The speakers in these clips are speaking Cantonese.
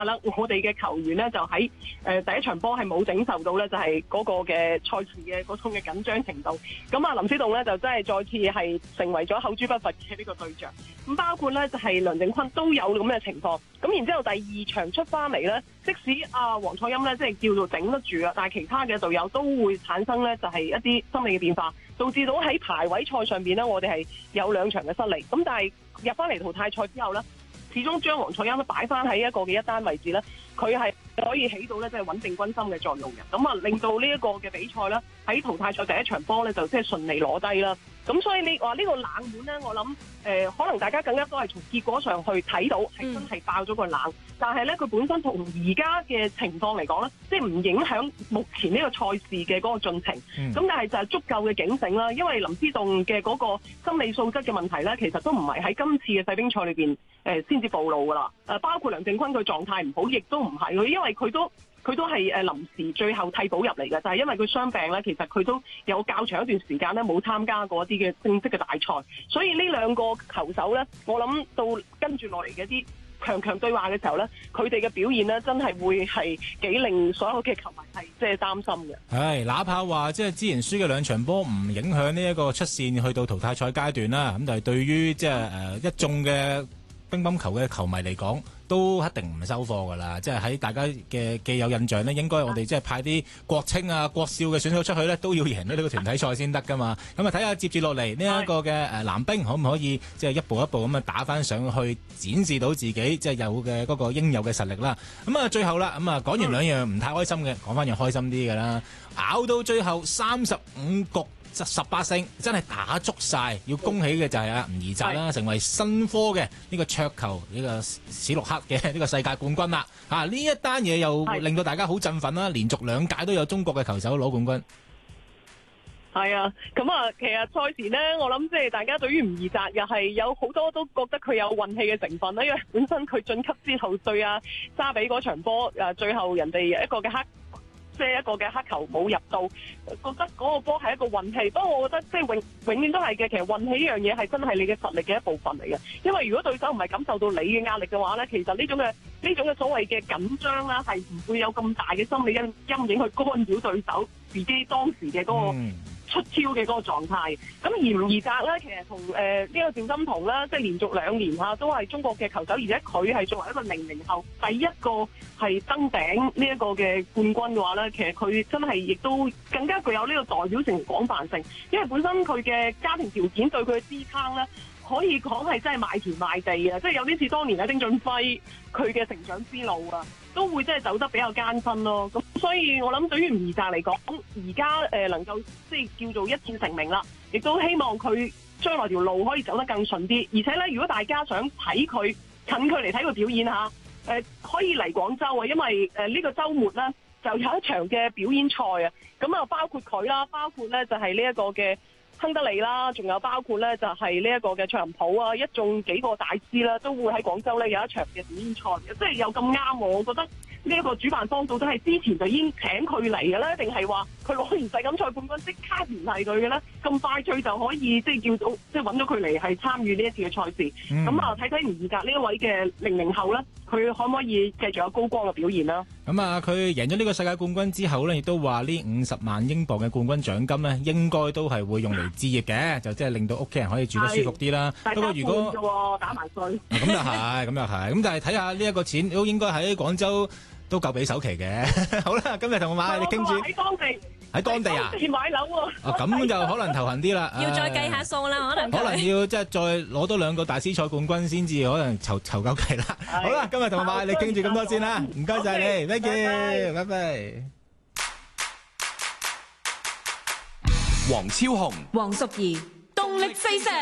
啦，我哋嘅球員咧就喺第一場波係冇整受到咧，就係嗰個嘅賽事嘅嗰種嘅緊張程度。咁啊，林思棟咧就真係再次係成為咗口誅筆伐嘅呢個對象。咁包括咧就係梁靖昆都有咁嘅情況。咁然之後第二場出翻嚟咧，即使黃楚欽咧即係叫做頂得住啦，但係其他嘅隊友都會產生咧就係一啲心理嘅變化，導致到喺排位賽上邊咧，我哋係有2場嘅失利。咁但係入翻嚟淘汰賽之後咧，始終將黃楚欽都擺翻喺一個嘅一單位置咧，佢係可以起到咧即係穩定軍心嘅作用嘅。咁啊，令到呢一個嘅比賽咧喺淘汰賽第一場波咧就即係順利攞低啦。咁所以你話呢個冷門咧，我諗可能大家更加都係從結果上去睇到係真係爆咗個冷，但係咧佢本身同而家嘅情況嚟講咧，即係唔影響目前呢個賽事嘅嗰個進程。咁但係就係足夠嘅警醒啦，因為林思棟嘅嗰個心理素質嘅問題咧，其實都唔係喺今次嘅世乒賽裏邊先至暴露噶啦。包括梁靖昆佢狀態唔好，亦都唔係佢，因為佢都係臨時最後替補入嚟嘅，就係因為佢傷病咧，其實佢都有較長一段時間咧冇參加過一啲嘅正式嘅大賽，所以呢兩個球手咧，我諗到跟住落嚟嘅啲強對話嘅時候咧，佢哋嘅表現咧真係會係幾令所有嘅球迷係即係擔心嘅。 係，哪怕話即係之前輸嘅2場波唔影響呢一個出線去到淘汰賽階段啦，咁但係對於即係一眾嘅乒乓球嘅球迷嚟講，都一定唔收貨㗎啦！即係喺大家嘅既有印象呢，應該我哋即係派啲國青啊、國少嘅選手出去呢，都要贏到呢個團體賽先得㗎嘛。咁啊，睇下接住落嚟呢一個嘅男兵可唔可以即係一步一步咁啊打返上去，展示到自己即係有嘅嗰個應有嘅實力啦。咁啊，最後啦，咁啊講完2樣唔太開心嘅，講返樣開心啲嘅啦。咬到最後35局。18勝真係打足晒，要恭喜嘅就係吳怡澤啦，成為新科嘅呢個桌球呢個史洛克嘅呢個世界冠軍啦！呢一單嘢又令到大家好振奮啦，連續2屆都有中國嘅球手攞冠軍。 係啊，咁啊，其實賽前呢，我諗即係大家對於吳怡澤又係有好多都覺得佢有運氣嘅成分啦，因為本身佢晉級之後對沙比嗰場波，最後人哋一個嘅黑球冇入到，覺得嗰個波係一個運氣。不過我覺得即係永遠都係嘅，其實運氣呢樣嘢係真係你嘅實力嘅一部分嚟嘅。因為如果對手唔係感受到你嘅壓力嘅話咧，其實呢種嘅所謂嘅緊張啦，係唔會有咁大嘅心理陰影去干擾對手自己當時嘅嗰個出超嘅嗰個狀態。咁而吳怡澤咧，其實同呢個趙心童啦，即係連續2年都係中國嘅球手，而且佢係作為一個00後第一個係登頂呢一個嘅冠軍嘅話咧，其實佢真係亦都更加具有呢個代表性廣泛性，因為本身佢嘅家庭條件對佢嘅支撐咧，可以講係真係賣田賣地啊！即係有啲似當年丁俊暉佢嘅成長之路啊，都會即係走得比較艱辛咯。咁所以我諗對於吳怡澤嚟講，而家能夠即係叫做一戰成名啦，亦都希望佢將來條路可以走得更順啲。而且咧，如果大家想睇佢近距離睇佢表演下，可以嚟廣州啊，因為呢個週末咧就有一場嘅表演賽啊。咁啊，包括佢啦，包括咧就係呢一個嘅亨德利啦，仲有包括咧就係呢一個嘅卓林普啊，一眾幾個大師啦，都會喺廣州咧有一場嘅表演賽，即係又咁啱我覺得呢一個主辦方到底係之前就已經請佢嚟嘅咧，定係話佢攞完世錦賽冠軍即刻聯繫佢嘅咧？咁快脆就可以即係叫到即係揾到佢嚟係參與呢一次嘅賽事。咁啊，睇睇吳怡澤呢一位嘅00後咧，佢可唔可以繼續有高光嘅表現啦？ 咁啊，佢贏咗呢個世界冠軍之後呢，亦都話呢50萬英鎊嘅冠軍獎金呢，應該都係會用嚟置業嘅，就即係令到屋企人可以住得舒服啲啦。不過如果打埋稅， 咁又係，咁但係睇下呢一個錢都應該喺廣州都夠俾首期嘅。好啦，今日同我馬你傾住喺當地啊， 買樓喎。 咁就可能頭痕啲啦。 要再計下數啦，可能要即係再攞多2個大師賽冠軍先至可能籌夠計啦。好啦，今日同馬你傾住咁多先啦，唔該晒你 ，thank you，拜拜。 黃超雄、 黃淑儀，動力四射。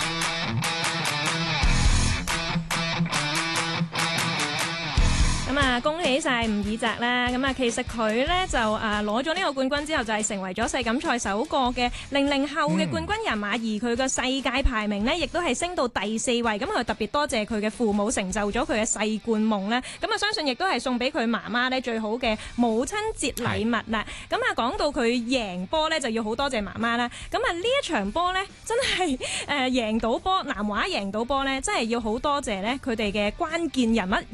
咁啊， 啊，恭喜晒吳以澤啦！咁啊，其實佢咧就攞咗呢個冠軍之後，就係成為咗世錦賽首個嘅00後嘅冠軍人馬，而佢個世界排名呢，亦都係升到第4位。咁佢特別多謝佢嘅父母成就咗佢嘅世冠夢啦。咁啊，相信亦都係送俾佢媽媽呢最好嘅母親節禮物啦。咁啊，講到佢贏波呢，就要好多謝媽媽啦。咁啊，呢一場波呢，真係贏到波，南華贏到波呢，真係要好多謝呢佢哋嘅關鍵人物。